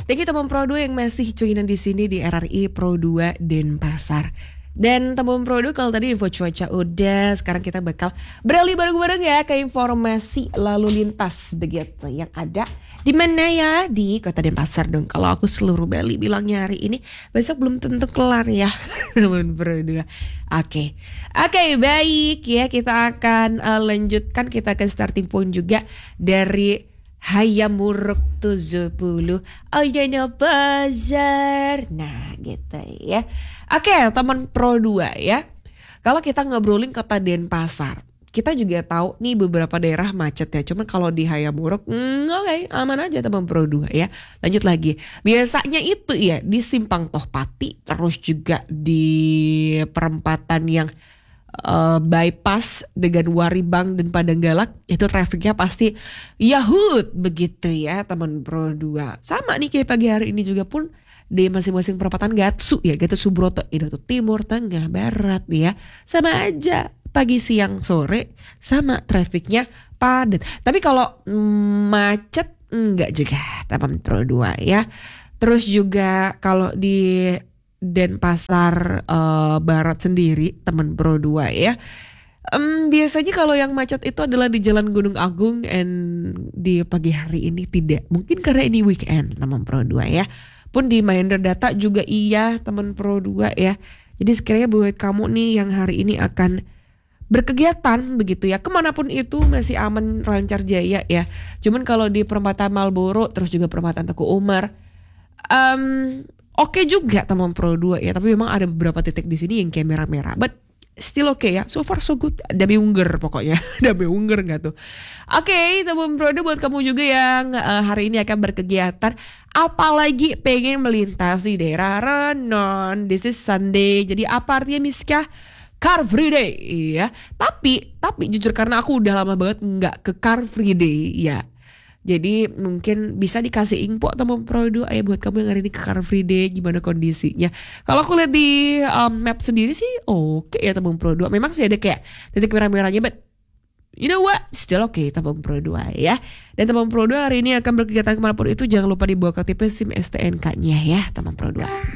Thank you teman Pro 2 yang masih joinan di sini di RRI Pro 2 Denpasar. Dan teman Pro 2 kalau tadi info cuaca udah, sekarang kita bakal beralih bareng-bareng ya ke informasi lalu lintas begitu yang ada di mana ya, di Kota Denpasar dong. Kalau aku seluruh Bali bilangnya hari ini, besok belum tentu kelar ya teman Pro 2. Oke, baik ya, kita akan lanjutkan, kita akan starting point juga dari Hayamuruk 70 Aldana Bazar. Nah gitu ya. Oke teman Pro 2 ya. Kalau kita ngobrolin Kota Denpasar, kita juga tahu nih beberapa daerah macet ya. Cuman kalau di Hayamuruk oke, aman aja teman Pro 2 ya. Lanjut lagi. Biasanya itu ya di Simpang Tohpati, terus juga di perempatan yang bypass dengan Waribang dan Padang Galak, itu trafiknya pasti yahut begitu ya teman Pro 2. Sama nih kayak pagi hari ini juga pun di masing-masing perempatan Gatsu ya, Gatot Subroto itu timur, tengah, barat ya. Sama aja pagi, siang, sore sama trafiknya padat. Tapi kalau macet enggak juga teman Pro 2 ya. Terus juga kalau di Denpasar Barat sendiri teman Pro 2 ya. Biasanya kalau yang macet itu adalah di Jalan Gunung Agung, and di pagi hari ini tidak. Mungkin karena ini weekend teman Pro 2 ya. Pun di Mahendra Data juga iya teman Pro 2 ya. Jadi sekiranya buat kamu nih yang hari ini akan berkegiatan begitu ya, kemanapun itu masih aman, lancar jaya ya. Cuman kalau di perempatan Marlboro terus juga perempatan Teguh Umar, oke juga teman Pro 2 ya, tapi memang ada beberapa titik di sini yang kayak merah-merah. But still oke ya, so far so good. Dami Ungger pokoknya, Dami Ungger nggak tuh? Oke, teman Pro 2 buat kamu juga yang hari ini akan berkegiatan, apalagi pengen melintasi daerah Renon. This is Sunday, jadi apa artinya Miska? Car Free Day ya. Tapi jujur karena aku udah lama banget nggak ke Car Free Day ya. Jadi mungkin bisa dikasih info teman Pro 2 ya buat kamu yang hari ini ke Car Free Day gimana kondisinya. Kalau aku lihat di map sendiri sih oke ya teman Pro 2. Memang sih ada kayak titik merah-merahnya, but you know what, still oke teman Pro 2 ya. Dan teman Pro 2 hari ini akan berkegiatan kemanapun itu, jangan lupa dibawa KTP SIM STNK-nya ya teman Pro 2.